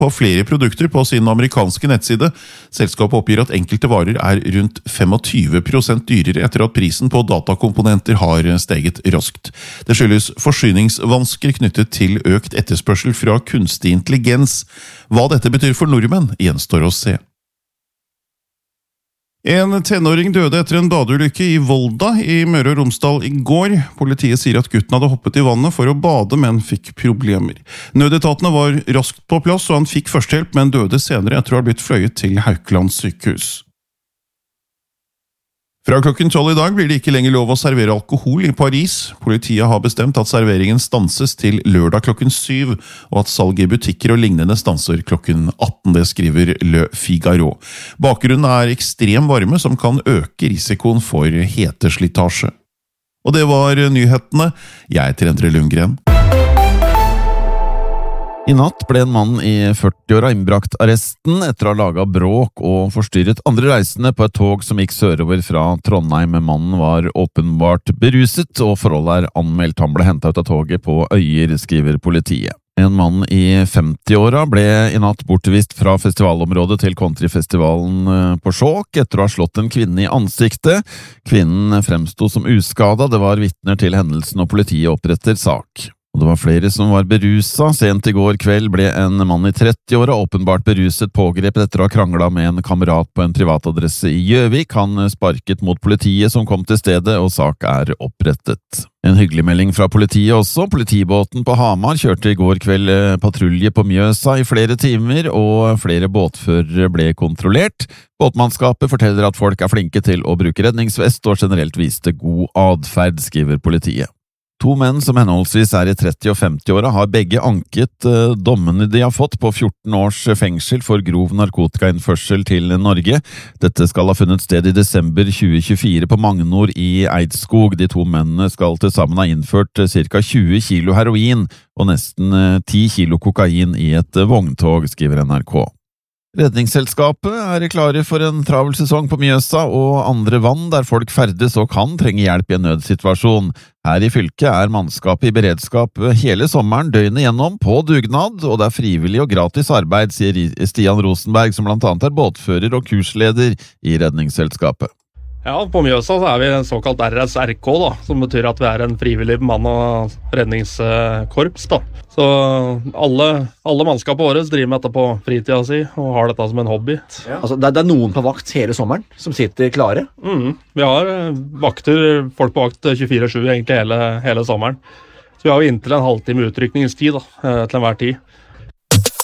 på flere produkter på sin amerikanske nettside. Selskapet oppgir at enkelte varer rundt 25% dyrere etter at prisen på datakomponenter har steget raskt. Det skyldes forsyningsvansker knyttet til økt etterspørsel fra kunstig intelligens. Hva dette betyr for nordmenn, gjenstår å se. En tenåring døde etter en badeulykke i Volda i Møre og Romsdal i går. Politiet sier at gutten hadde hoppet i vannet for å bade, men fikk problemer. Nødetatene var raskt på plass, og han fikk førstehjelp, men døde senere etter å ha blitt fløyet til Haukeland sykehus. Fra klokken 12 i dag blir det ikke lenger lov å servere alkohol i Paris. Politiet har bestemt at serveringen stanses til lørdag klokken 7, og at salg i butikker og lignende stanser klokken 18, det skriver Le Figaro. Bakgrunnen ekstrem varme som kan øke risikoen for heteslitasje. Og det var nyhetene. Jeg heter Endre Lundgren. I natt ble en mann i 40-åra innbrakt arresten etter å ha laget bråk og forstyrret andre reisende på et tog som gikk sørover fra Trondheim. Mannen var åpenbart beruset, og forholdet anmeldt. Han ble hentet ut av toget på Øyer, skriver politiet. En mann i 50-åra ble i natt bortvist fra festivalområdet til countryfestivalen på Skjåk etter å ha slått en kvinne i ansiktet. Kvinnen fremstod som uskadet, det var vitner til hendelsen og politiet oppretter sak. Og det var flere som var beruset. Sent i går kveld ble en mann i 30-åra åpenbart beruset pågrepet etter å ha kranglet med en kamerat på en privatadresse i Gjøvik. Han sparket mot politiet som kom til stedet, og sak opprettet. En hyggelig melding fra politiet også. Politibåten på Hamar kjørte i går kveld patrulje på Mjøsa i flere timer, og flere båtførere ble kontrollert. Båtmannskapet forteller at folk flinke til å bruke redningsvest og generelt viste god adferd, skriver politiet. 2 menn som henholdsvis i 30- og 50-åra har begge anket dommene de har fått på 14 års fengsel for grov narkotikainnførsel til Norge. Dette skal ha funnet sted i desember 2024 på Magnor i Eidskog. De 2 mennene skal til sammen ha innført ca. 20 kilo heroin og nesten 10 kilo kokain i et vogntog, skriver NRK. Redningsselskapet klare for en travel sesong på Mjøsa og andre vann der folk ferdes og kan trenge hjelp i en nødsituasjon. Her i fylket mannskapet i beredskap hele sommeren døgnet gjennom på dugnad, og det frivillig og gratis arbeid, sier Stian Rosenberg, som blant annet båtfører og kursleder i Redningsselskapet. Ja, på Mjøsa så vi en såkalt RSRK, da, som betyr at vi en frivillig bemannet redningskorps, da. Så alle mannskapet våre driver med dette på fritida si, og har dette som en hobby. Ja. Altså, det noen på vakt hele sommeren som sitter klare? Vi har folk på vakt 24/7 egentlig hele sommeren. Så vi har jo inntil en halvtime utrykningstid da, til enhver tid.